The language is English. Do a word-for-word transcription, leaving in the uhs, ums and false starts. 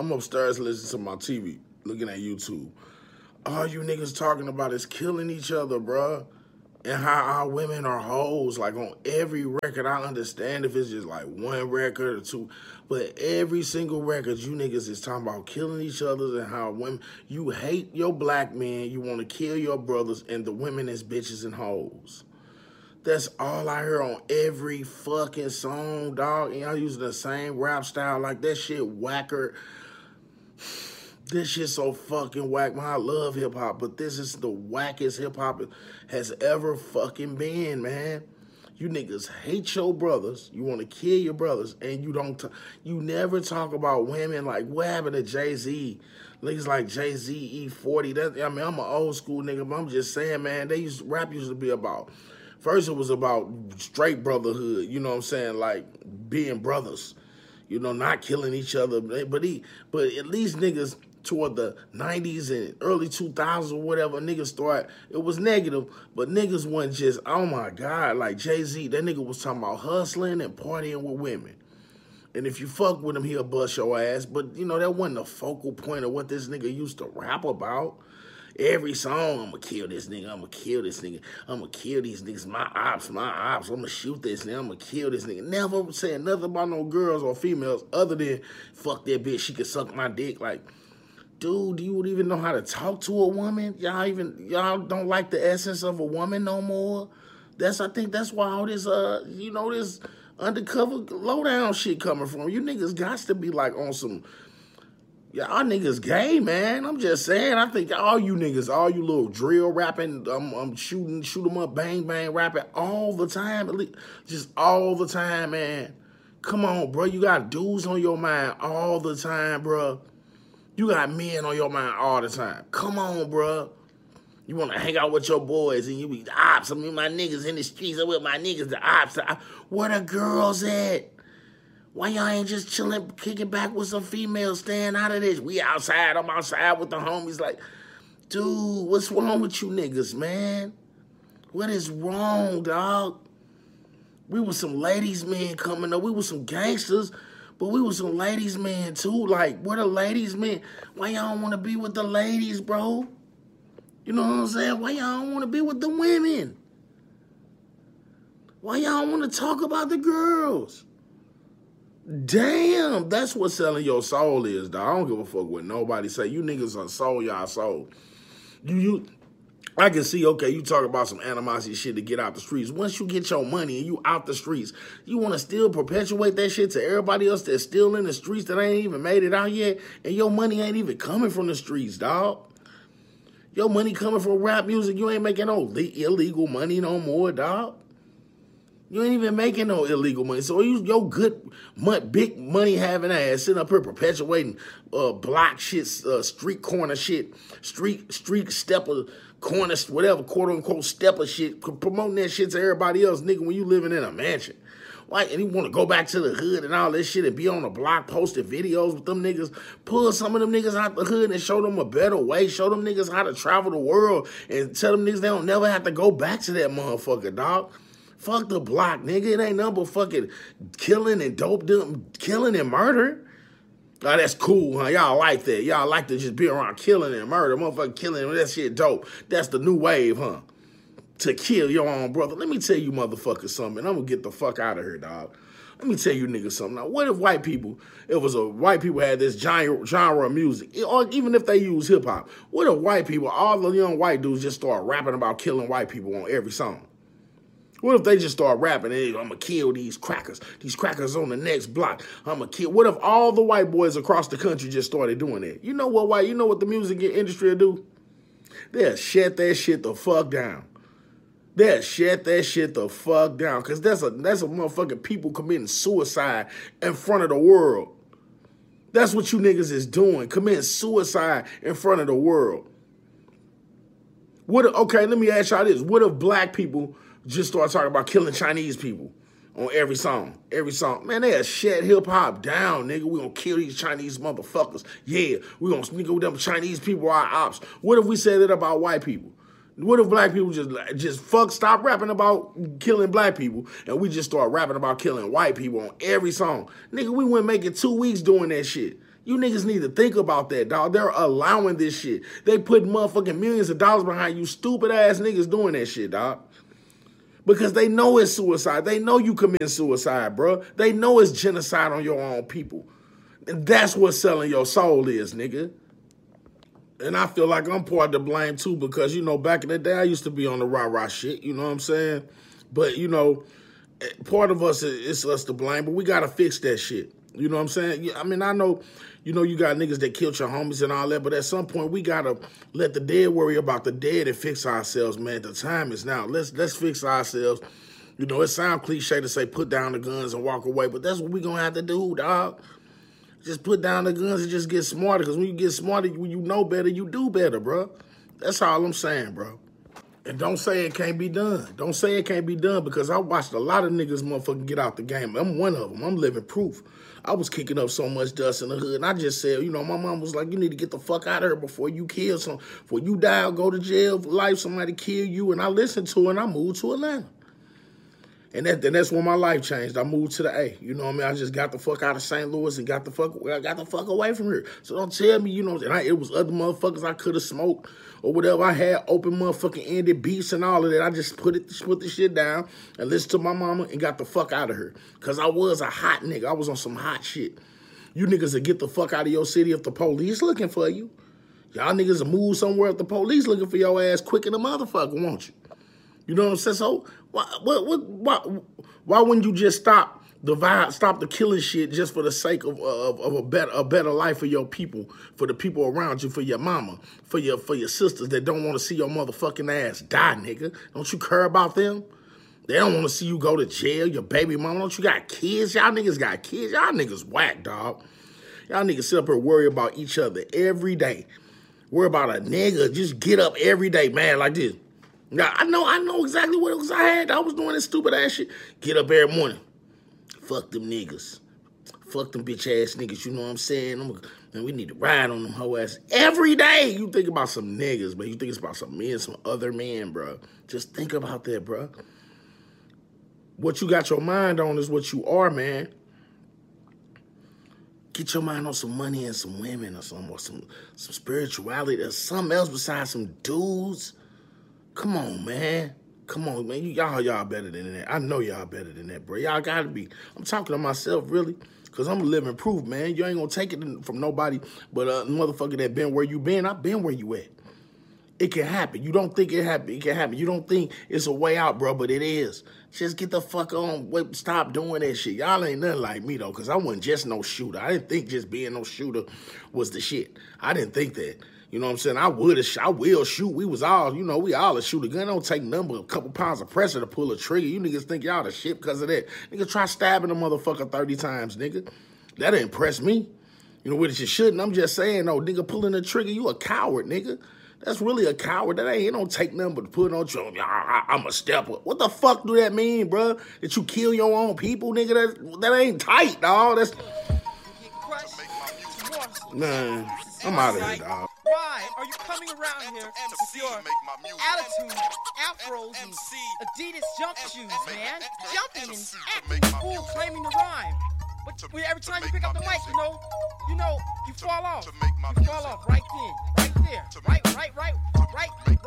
I'm upstairs listening to my T V, looking at YouTube. All you niggas talking about is killing each other, bruh. And how our women are hoes, like on every record. I understand if it's just like one record or two, but every single record, you niggas is talking about killing each other and how women, you hate your black men, you want to kill your brothers, and the women is bitches and hoes. That's all I hear on every fucking song, dog. And y'all using the same rap style, like that shit whacker. This shit so fucking whack, man. I love hip-hop, but this is the wackest hip-hop has ever fucking been, man. You niggas hate your brothers. You want to kill your brothers, and you don't, you never talk about women. Like, what happened to Jay-Z? Niggas like Jay-Z, E forty. That, I mean, I'm an old school nigga, but I'm just saying, man, they used, rap used to be about, first it was about straight brotherhood, you know what I'm saying? Like, being brothers, you know, not killing each other. But, he, but at least niggas, toward the nineties and early two thousands or whatever, niggas start, it was negative, but niggas wasn't just, oh my God, like Jay-Z, that nigga was talking about hustling and partying with women. And if you fuck with him, he'll bust your ass. But, you know, that wasn't the focal point of what this nigga used to rap about. Every song, I'm gonna kill this nigga, I'm gonna kill this nigga, I'm gonna kill these niggas, my ops, my ops, I'm gonna shoot this nigga, I'm gonna kill this nigga. Never saying nothing about no girls or females other than, fuck that bitch, she can suck my dick. Like, dude, do you even know how to talk to a woman? Y'all even, y'all don't like the essence of a woman no more? That's, I think that's why all this, uh, you know, this undercover lowdown shit coming from. You niggas got to be like on some, y'all niggas gay, man. I'm just saying, I think all you niggas, all you little drill rapping, I'm, I'm shooting, shoot 'em up, bang, bang, rapping all the time, just all the time, man. Come on, bro, you got dudes on your mind all the time, bro. You got men on your mind all the time. Come on, bro. You want to hang out with your boys and you be the ops. I mean, my niggas in the streets. I'm with my niggas, the ops. Where the girls at? Why y'all ain't just chilling, kicking back with some females, staying out of this? We outside. I'm outside with the homies. Like, dude, what's wrong with you niggas, man? What is wrong, dog? We was some ladies men coming up. We was some gangsters. But we was some ladies men too. Like, where the ladies men? Why y'all don't want to be with the ladies, bro? You know what I'm saying? Why y'all don't want to be with the women? Why y'all don't want to talk about the girls? Damn, that's what selling your soul is, dog. I don't give a fuck what nobody say. You niggas are sold y'all soul. You, you, I can see, okay, you talk about some animosity shit to get out the streets. Once you get your money and you out the streets, you want to still perpetuate that shit to everybody else that's still in the streets that ain't even made it out yet, and your money ain't even coming from the streets, dog. Your money coming from rap music, you ain't making no illegal money no more, dog. You ain't even making no illegal money. So you, your good, big money having ass sitting up here perpetuating uh, block shit, uh, street corner shit, street street stepper, corner, whatever, quote unquote stepper shit, promoting that shit to everybody else, nigga, when you living in a mansion. Like, and you want to go back to the hood and all this shit and be on the block posting videos with them niggas, pull some of them niggas out the hood and show them a better way, show them niggas how to travel the world and tell them niggas they don't never have to go back to that motherfucker, dog. Fuck the block, nigga. It ain't nothing but fucking killing and dope, killing and murder. Oh, that's cool, huh? Y'all like that. Y'all like to just be around killing and murder. Motherfucking killing, that shit dope. That's the new wave, huh? To kill your own brother. Let me tell you motherfuckers something. I'm gonna get the fuck out of here, dog. Let me tell you niggas something. Now, what if white people, it was a white people had this genre, genre of music, or even if they use hip hop, what if white people, all the young white dudes just start rapping about killing white people on every song? What if they just start rapping, hey, I'm going to kill these crackers. These crackers on the next block. I'm going to kill. What if all the white boys across the country just started doing that? You know what, white? You know what the music industry will do? They'll shut that shit the fuck down. They'll shut that shit the fuck down. Because that's a, that's a motherfucking people committing suicide in front of the world. That's what you niggas is doing, committing suicide in front of the world. What if, okay, let me ask y'all this. What if black people just start talking about killing Chinese people on every song, every song? Man, they'll shut hip-hop down, nigga. We gonna kill these Chinese motherfuckers. Yeah, we gonna nigga with them Chinese people are our ops. What if we said that about white people? What if black people just, just fuck, stop rapping about killing black people and we just start rapping about killing white people on every song? Nigga, we wouldn't make it two weeks doing that shit. You niggas need to think about that, dog. They're allowing this shit. They put motherfucking millions of dollars behind you stupid ass niggas doing that shit, dog. Because they know it's suicide. They know you commit suicide, bro. They know it's genocide on your own people. And that's what selling your soul is, nigga. And I feel like I'm part of the blame, too, because, you know, back in the day, I used to be on the rah-rah shit, you know what I'm saying? But, you know, part of us, it's us to blame, but we got to fix that shit. You know what I'm saying? I mean, I know, you know, you got niggas that killed your homies and all that, but at some point, we got to let the dead worry about the dead and fix ourselves, man. The time is now. Let's let's fix ourselves. You know, it sounds cliche to say put down the guns and walk away, but that's what we going to have to do, dog. Just put down the guns and just get smarter, because when you get smarter, when you know better, you do better, bro. That's all I'm saying, bro. And don't say it can't be done. Don't say it can't be done, because I watched a lot of niggas motherfucking get out the game. I'm one of them. I'm living proof. I was kicking up so much dust in the hood, and I just said, you know, my mom was like, you need to get the fuck out of here before you kill some, before you die or go to jail for life, somebody kill you. And I listened to her, and I moved to Atlanta. And, that, and that's when my life changed. I moved to the A. You know what I mean? I just got the fuck out of Saint Louis and got the fuck, I got the fuck away from here. So don't tell me, you know, and I, it was other motherfuckers I could have smoked or whatever. I had open motherfucking ended beats and all of that. I just put it, put the shit down and listened to my mama and got the fuck out of her. Because I was a hot nigga. I was on some hot shit. You niggas will get the fuck out of your city if the police looking for you. Y'all niggas will move somewhere if the police looking for your ass quick in the motherfucker, won't you? You know what I'm saying? So why, what, what, why, why wouldn't you just stop the violence, stop the killing shit just for the sake of, of, of a better a better life for your people, for the people around you, for your mama, for your for your sisters that don't want to see your motherfucking ass die, nigga? Don't you care about them? They don't want to see you go to jail, your baby mama. Don't you got kids? Y'all niggas got kids. Y'all niggas whack, dog. Y'all niggas sit up here worry about each other every day. Worry about a nigga. Just get up every day, man, like this. Now, I know I know exactly what it was I had. I was doing this stupid ass shit. Get up every morning. Fuck them niggas. Fuck them bitch ass niggas, you know what I'm saying? I'm, man, we need to ride on them hoe ass every day. You think about some niggas, man. You think it's about some men, some other men, bro. Just think about that, bro. What you got your mind on is what you are, man. Get your mind on some money and some women or some, or some, some spirituality or something else besides some dudes. Come on, man. Come on, man. Y'all, y'all better than that. I know y'all better than that, bro. Y'all gotta be. I'm talking to myself, really, because I'm living proof, man. You ain't gonna take it from nobody but a motherfucker that been where you been. I've been where you at. It can happen. You don't think it happen. It can happen. You don't think it's a way out, bro, but it is. Just get the fuck on. Wait, stop doing that shit. Y'all ain't nothing like me, though, because I wasn't just no shooter. I didn't think just being no shooter was the shit. I didn't think that. You know what I'm saying? I would have, I will shoot. We was all, you know, we all a shoot a gun. It don't take number, a couple pounds of pressure to pull a trigger. You niggas think y'all the shit because of that. Nigga, try stabbing a motherfucker thirty times, nigga. That'll impress me. You know, which you shouldn't. I'm just saying, no, nigga, pulling the trigger, you a coward, nigga. That's really a coward. That ain't, it don't take nothing but to put on your, I'm a stepper. What the fuck do that mean, bro? That you kill your own people, nigga? That, that ain't tight, dog. That's, man, I'm out of here, dog. Why are you coming around here with your attitude, afros, and Adidas jump shoes, man? Jumping and acting cool, claiming the rhyme. But every time you pick up the mic, you know, you know, you fall off. You fall off right then, right there, right, right, right, right.